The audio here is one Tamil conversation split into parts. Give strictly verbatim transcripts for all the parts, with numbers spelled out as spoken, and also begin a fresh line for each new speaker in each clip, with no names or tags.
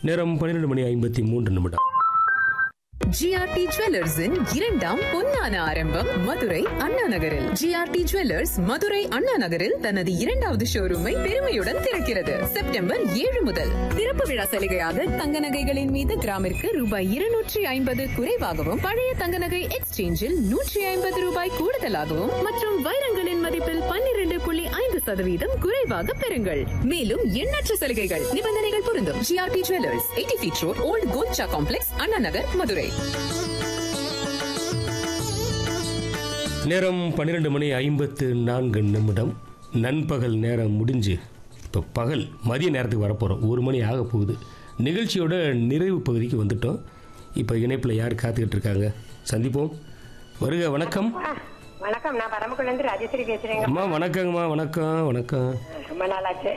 நேரம் பன்னிரண்டு மணி ஐம்பத்தி மூன்று நிமிடம்.
ஜிஆர்டி ஜுவல்லர்ஸின் இரண்டாம் பொன்னான ஆரம்பம் மதுரை அண்ணா நகரில். ஜிஆர்டி ஜுவல்லர்ஸ் மதுரை அண்ணா நகரில் தனது இரண்டாவது ஷோரூமை பெருமையுடன் திறக்கிறது. செப்டம்பர் ஏழு முதல் திறப்பு விழா சலுகையாக தங்க நகைகளின் மீது கிராமிற்கு ரூபாய் இருநூற்றி ஐம்பது குறைவாகவும், பழைய தங்க நகை எக்ஸ்சேஞ்சில் நூற்றி ஐம்பது ரூபாய் கூடுதலாகவும் மற்றும் வைரங்களின் மதிப்பில் பன்னிரண்டு புள்ளி ஐந்து சதவீதம் குறைவாக பெறுங்கள். மேலும் எண்ணற்ற சலுகைகள், நிபந்தனைகள் பொருந்தும். GRT jewellers, eighty feet road, volt Golcha complex, Anna Nagar, Madurai.
நேரம் பன்னிரெண்டு மணி ஐம்பத்து நான்கு நிமிடம். நண்பகல் நேரம் முடிஞ்சு இப்போ பகல் மதிய நேரத்துக்கு வரப்போகிறோம். ஒரு மணி ஆக போகுது. நிகழ்ச்சியோட நிறைவு பகுதிக்கு வந்துட்டோம். இப்போ இணைப்பில் யார் காத்துக்கிட்டு இருக்காங்க, சந்திப்போம். வருக. வணக்கம்.
வணக்கம், நான் பரமக்குடிலேருந்து ராஜேஸ்வரி பேசுறேங்க.
அம்மா வணக்கங்கம்மா. வணக்கம் வணக்கம்.
ரொம்ப நாளாச்சு.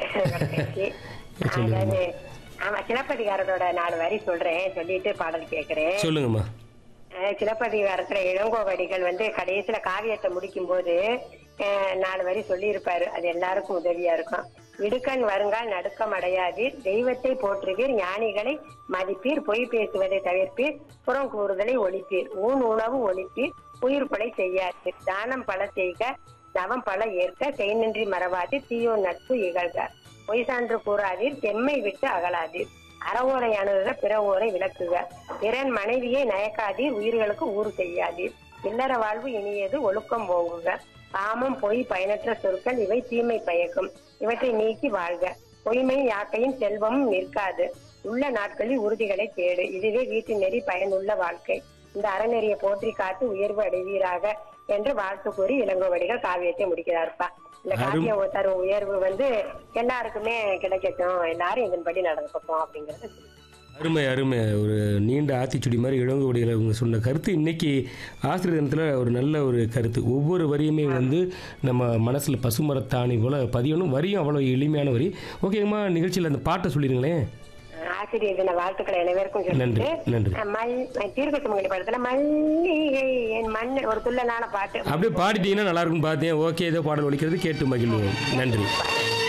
ஆமா, சிலப்பதிகாரத்தோட நாலு வரி சொல்றேன், சொல்லிட்டு பாடல் கேட்கிறேன்.
சொல்லுங்கம்மா.
சிலப்பதிகாரத்துல இளங்கோவடிகள் வந்து கடைசியில காவியத்தை முடிக்கும் போது நாலு வரி சொல்லி இருப்பாரு. அது எல்லாருக்கும் உதவியா இருக்கும். இடுக்கண் வருங்கால் நடுக்கம் அடையாதீர், தெய்வத்தை போற்றுவீர், ஞானிகளை மதிப்பீர், பொய் பேசுவதை தவிர்ப்பீர், புறம் கூறுதலை ஒழிப்பீர், ஊன் உணவு ஒழிப்பீர், உயிர் கொலை செய்யாதீர், தானம் பல செய்க, தவம் பல ஏற்க, செய்நின்றி மறவாதீர், தீயோ நட்பு இகழ்க, பொய் சான்று கூறாதீர், செம்மை விட்டு அகலாதீர், அறவோரை அணுக பிற ஓரை விளக்குக, பிறன் மனைவியை நயக்காதீர், உயிர்களுக்கு ஊறு செய்யாதீர், இல்லற வாழ்வு இனியது, ஒழுக்கம் ஓங்குக, காமம் பொய் பயனற்ற சொற்கள் இவை தீமை பயக்கும், இவற்றை நீக்கி வாழ்க, பொய்மை யாக்கையும் செல்வமும் நிற்காது, உள்ள நாட்களில் உறுதிகளை தேடு, இதுவே வீட்டு நெறி பயனுள்ள வாழ்க்கை, இந்த அறநெறியை போற்றி காத்து உயர்வு அடைவீராக என்று வாழ்த்து கூறி இளங்கோவடிகள் காவியத்தை முடிக்கிறார்ப்பா. இந்த காவிய தரும் உயர்வு வந்து எல்லாருக்குமே கிடைக்கட்டும், எல்லாரும் இதன்படி நடந்துப்போம் அப்படிங்கறது.
அருமை அருமை. ஒரு நீண்ட ஆத்திச்சுடி மாதிரி இளங்கோவடிகளை அவங்க சொன்ன கருத்து இன்னைக்கு ஆசிரியர் தினத்தில் ஒரு நல்ல ஒரு கருத்து. ஒவ்வொரு வரியுமே வந்து நம்ம மனசில் பசுமரத்தாணி போல பதியணும். வரியும் அவ்வளோ எளிமையான வரி. ஓகேங்கம்மா, நிகழ்ச்சியில் அந்த பாட்டை சொல்லிடுங்களேன்.
ஆசிரியர் தின வாழ்த்துக்களை அனைவருக்கும்
நன்றி நன்றி.
தீர்க்கசுமங்கலி படத்துல மல்லிகை என் மண் ஒரு துள்ளலான பாட்டு
அப்படியே பாடிட்டீங்கன்னா நல்லா இருக்கும் பார்த்தேன். ஓகே, ஏதோ பாடல் ஒலிக்கிறது, கேட்டு மகிழ்வோம். நன்றி.